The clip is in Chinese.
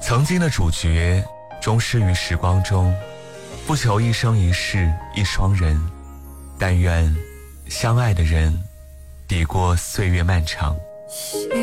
曾经的主角终逝于时光中，不求一生一世一双人，但愿相爱的人抵过岁月漫长。